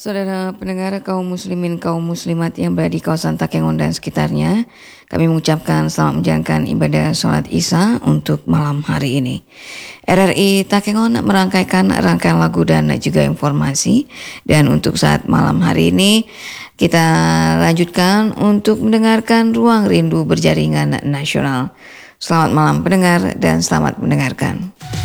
Saudara pendengar kaum muslimin kaum muslimat yang berada di kawasan Takengon dan sekitarnya, kami mengucapkan selamat menjalankan ibadah sholat Isya untuk malam hari ini. RRI Takengon merangkaikan rangkaian lagu dan juga informasi, dan untuk saat malam hari ini kita lanjutkan untuk mendengarkan Ruang Rindu Berjaringan Nasional. Selamat malam pendengar dan selamat mendengarkan.